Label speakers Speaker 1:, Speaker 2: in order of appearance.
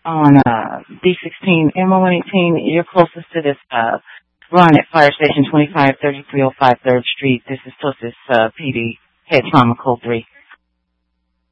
Speaker 1: on D16, MO118. You're closest to this run at Fire Station 25, 3305 3rd Street. This is Tosis PD, Head Trauma Code 3.